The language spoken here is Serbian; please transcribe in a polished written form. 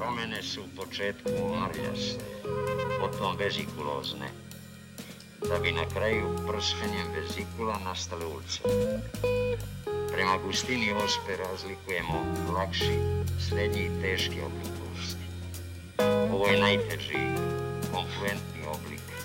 Kamene su u početku marljaste, potom vezikulozne, da bi na kraju prskanjem vezikula nastale ulce. Prema gustini ospe razlikujemo lakši, srednji i teški oblik bolesti. Ovo je najteži, konfluentni oblik